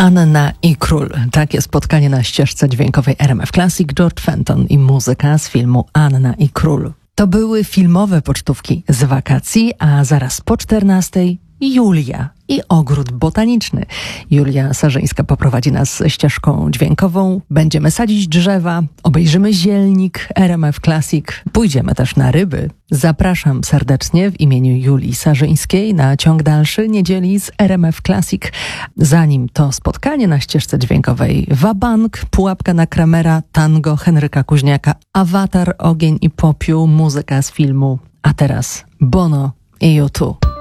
Anna i Król. Takie spotkanie na ścieżce dźwiękowej RMF Classic. George Fenton i muzyka z filmu Anna i Król. To były filmowe pocztówki z wakacji, a zaraz po 14:00 Julia i ogród botaniczny. Julia Sarzyńska poprowadzi nas ścieżką dźwiękową. Będziemy sadzić drzewa, obejrzymy zielnik RMF Classic, pójdziemy też na ryby. Zapraszam serdecznie w imieniu Julii Sarzyńskiej na ciąg dalszy niedzieli z RMF Classic. Zanim to spotkanie na ścieżce dźwiękowej Wabank, Pułapka na Kramera, tango Henryka Kuźniaka, Awatar, Ogień i Popiół, muzyka z filmu. A teraz Bono i U2.